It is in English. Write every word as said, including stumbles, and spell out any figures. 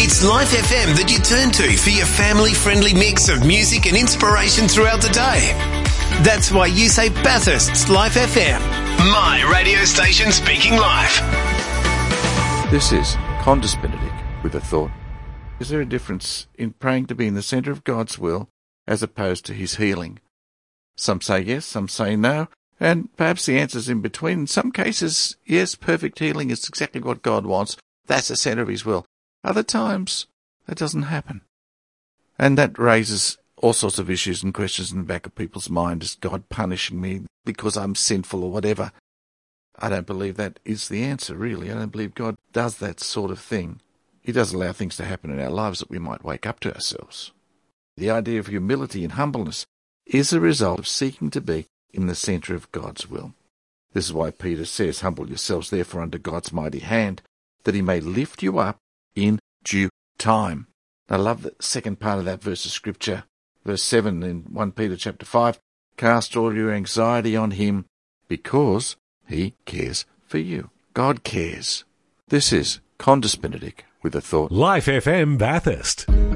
It's Life F M that you turn to for your family-friendly mix of music and inspiration throughout the day. That's why you say Bathurst's Life F M. My radio station speaking life. This is Condis Benedict with a thought. Is there a difference in praying to be in the centre of God's will as opposed to his healing? Some say yes, some say no, and perhaps the answer's in between. In some cases, yes, perfect healing is exactly what God wants. That's the centre of his will. Other times, that doesn't happen. And that raises all sorts of issues and questions in the back of people's mind. Is God punishing me because I'm sinful or whatever? I don't believe that is the answer, really. I don't believe God does that sort of thing. He does allow things to happen in our lives that we might wake up to ourselves. The idea of humility and humbleness is a result of seeking to be in the centre of God's will. This is why Peter says, humble yourselves therefore under God's mighty hand, that he may lift you up in due time. I love the second part of that verse of Scripture, verse seven in First Peter chapter five, cast all your anxiety on him because he cares for you. God cares. This is Condis Benedict with a thought. Life F M Bathurst.